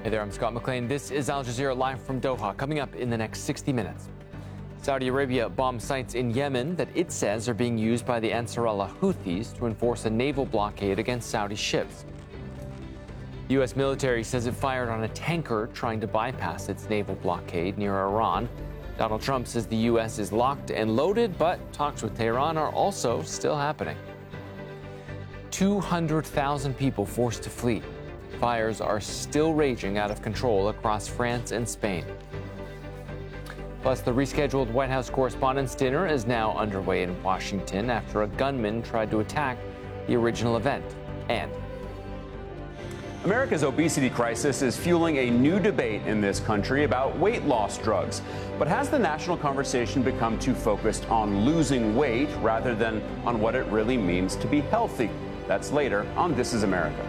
Hey there, I'm Scott McLean. This is Al Jazeera live from Doha. Coming up in the next 60 minutes. Saudi Arabia bombed sites in Yemen that it says are being used by the Ansarallah Houthis to enforce a naval blockade against Saudi ships. The U.S. military says it fired on a tanker trying to bypass its naval blockade near Iran. Donald Trump says the U.S. is locked and loaded, but talks with Tehran are also still happening. 200,000 people forced to flee. Fires are still raging out of control across France and Spain. Plus, the rescheduled White House Correspondents' Dinner is now underway in Washington after a gunman tried to attack the original event. And America's obesity crisis is fueling a new debate in this country about weight loss drugs. But has the national conversation become too focused on losing weight rather than on what it really means to be healthy? That's later on This Is America.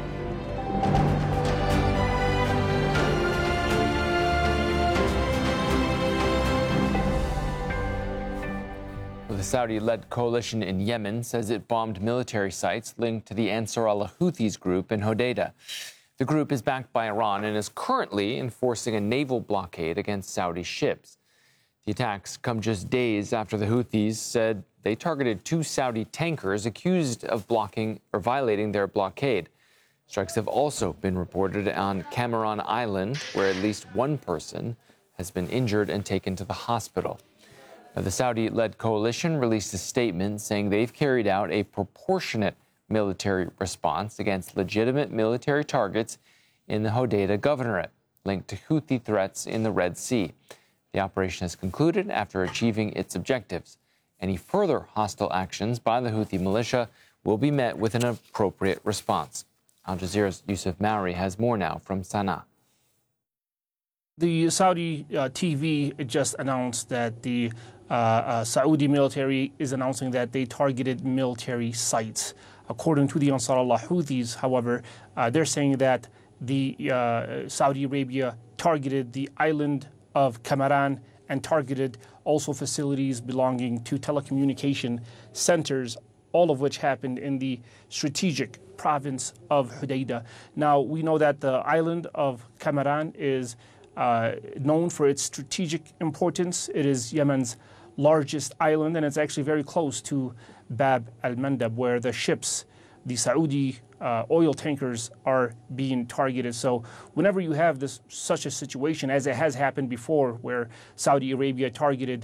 The Saudi-led coalition in Yemen says it bombed military sites linked to the Ansarallah Houthis group in Hodeidah. The group is backed by Iran and is currently enforcing a naval blockade against Saudi ships. The attacks come just days after the Houthis said they targeted 2 Saudi tankers accused of blocking or violating their blockade. Strikes have also been reported on Cameron Island, where at least one person has been injured and taken to the hospital. The Saudi-led coalition released a statement saying they've carried out a proportionate military response against legitimate military targets in the Hodeidah Governorate, linked to Houthi threats in the Red Sea. The operation has concluded after achieving its objectives. Any further hostile actions by the Houthi militia will be met with an appropriate response. Al Jazeera's Yusuf Mauri has more now from Sana'a. The Saudi TV just announced that the Saudi military is announcing that they targeted military sites. According to the Ansarallah Houthis, however, they're saying that the Saudi Arabia targeted the island of Kamaran and targeted also facilities belonging to telecommunication centers, all of which happened in the strategic province of Hodeidah. Now, we know that the island of Kamaran is known for its strategic importance. It is Yemen's largest island, and it's actually very close to Bab al-Mandab, where the ships, the Saudi oil tankers, are being targeted. So whenever you have such a situation, as it has happened before, where Saudi Arabia targeted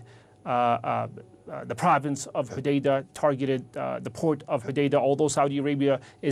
the province of Hodeidah, targeted the port of Hodeidah, although Saudi Arabia is